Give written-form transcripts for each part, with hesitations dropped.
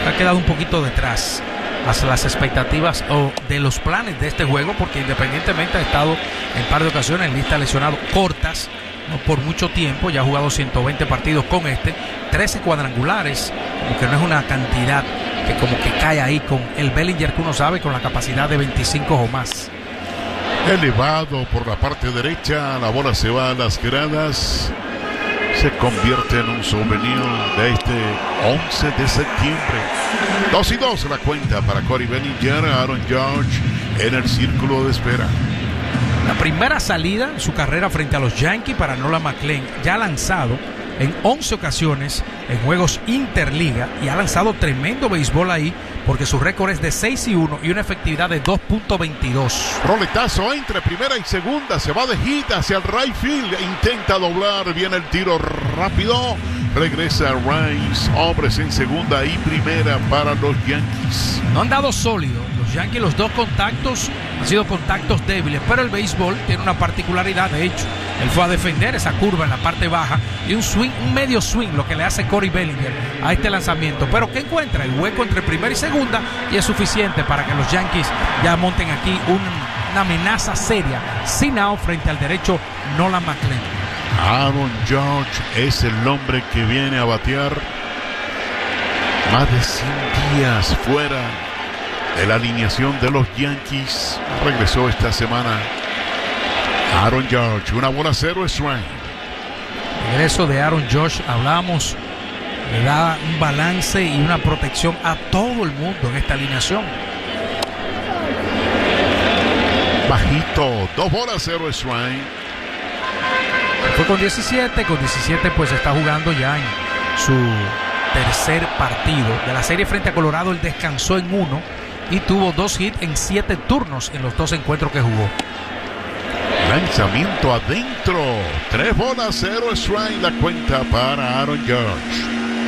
ha quedado un poquito detrás hacia las expectativas o de los planes de este juego, porque independientemente ha estado en par de ocasiones en lista lesionado cortas, no por mucho tiempo, ya ha jugado 120 partidos con 13 cuadrangulares, como que no es una cantidad que como que cae ahí con el Bellinger que uno sabe, con la capacidad de 25 o más. Elevado por la parte derecha, la bola se va a las gradas, se convierte en un souvenir de este 11 de septiembre. 2-2 la cuenta para Cody Bellinger. Aaron Judge en el círculo de espera. La primera salida en su carrera frente a los Yankees para Nolan McLain. Ya ha lanzado en 11 ocasiones en juegos interliga y ha lanzado tremendo béisbol ahí, porque su récord es de 6-1 y una efectividad de 2.22. Roletazo entre primera y segunda, se va de hit hacia el right field, intenta doblar, viene el tiro rápido, regresa Rice, hombres en segunda y primera para los Yankees. No han dado sólido los Yankees, los dos contactos han sido contactos débiles, pero el béisbol tiene una particularidad. De hecho, él fue a defender esa curva en la parte baja y un swing, un medio swing, lo que le hace Cody Bellinger a este lanzamiento, pero que encuentra el hueco entre primera y segunda y es suficiente para que los Yankees ya monten aquí una amenaza seria sin out frente al derecho Nolan McLain. Aaron Judge es el hombre que viene a batear más de 100 días fuera de la alineación de los Yankees. Regresó esta semana Aaron Judge, una bola 0 strike. Regreso de Aaron Judge, hablábamos, le da un balance y una protección a todo el mundo en esta alineación. Bajito, 2 bolas 0 strike. Fue con 17 pues está jugando ya en su tercer partido de la serie frente a Colorado. Él descansó en 1 y tuvo 2 hits en 7 turnos en los 2 encuentros que jugó. Lanzamiento adentro, 3 bolas 0 strike la cuenta para Aaron Judge.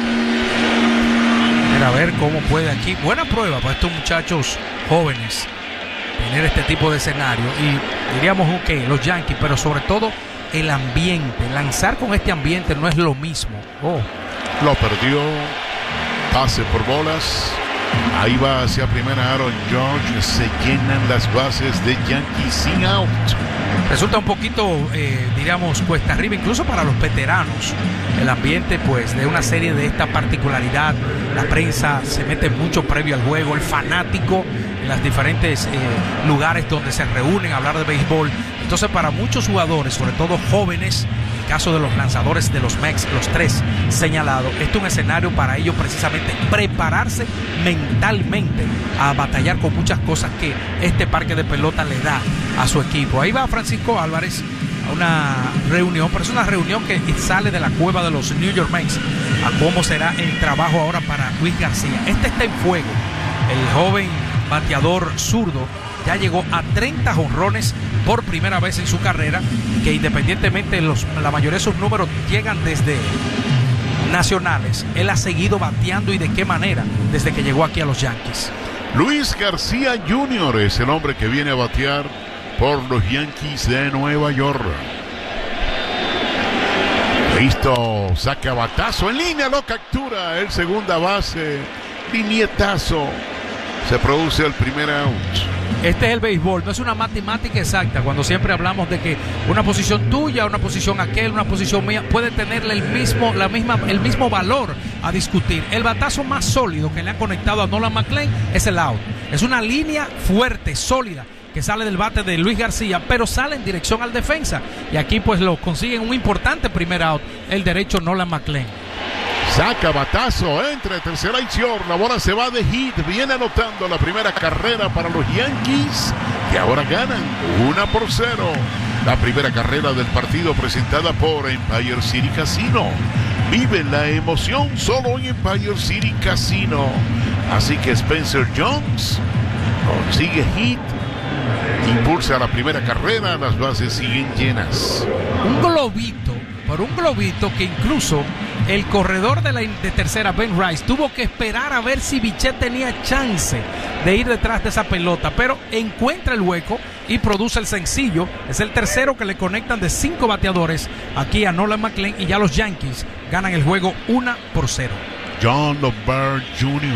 A ver cómo puede aquí, buena prueba para estos muchachos jóvenes tener este tipo de escenario, y diríamos los Yankees, pero sobre todo el ambiente, lanzar con este ambiente no es lo mismo. Lo perdió, pase por bolas, ahí va hacia primera Aaron Judge, se llenan las bases de Yankees sin out. Resulta un poquito, diríamos, cuesta arriba, incluso para los veteranos. El ambiente, pues, de una serie de esta particularidad, la prensa se mete mucho previo al juego, el fanático en los diferentes lugares donde se reúnen a hablar de béisbol. Entonces, para muchos jugadores, sobre todo jóvenes, en el caso de los lanzadores de los Mex, los 3 señalados, esto es un escenario para ellos precisamente prepararse mentalmente a batallar con muchas cosas que este parque de pelota le da a su equipo. Ahí va Francisco Álvarez a una reunión, pero es una reunión que sale de la cueva de los New York Mets a cómo será el trabajo ahora para Luis García. Este está en fuego. El joven bateador zurdo ya llegó a 30 jonrones por primera vez en su carrera, que independientemente la mayoría de sus números llegan desde nacionales, él ha seguido bateando, y de qué manera desde que llegó aquí a los Yankees. Luis García Jr. es el hombre que viene a batear por los Yankees de Nueva York. Listo, saca batazo en línea, lo captura el segunda base, linietazo, se produce el primer out. Este es el béisbol, no es una matemática exacta, cuando siempre hablamos de que una posición tuya, una posición aquel, una posición mía puede tenerle el mismo valor a discutir. El batazo más sólido que le han conectado a Nolan McLain es el out. Es una línea fuerte, sólida, que sale del bate de Luis García, pero sale en dirección al defensa, y aquí pues lo consiguen un importante primer out, el derecho Nolan McLain. Saca batazo entre tercera y short, la bola se va de hit, viene anotando la primera carrera para los Yankees, que ahora ganan 1-0. La primera carrera del partido presentada por Empire City Casino. Vive la emoción solo en Empire City Casino. Así que Spencer Jones consigue hit, impulsa la primera carrera, las bases siguen llenas. Un globito que incluso el corredor de tercera, Ben Rice, tuvo que esperar a ver si Bichette tenía chance de ir detrás de esa pelota, pero encuentra el hueco y produce el sencillo. Es el tercero que le conectan de 5 bateadores aquí a Nolan McLain, y ya los Yankees ganan el juego 1-0. John Lombard Jr.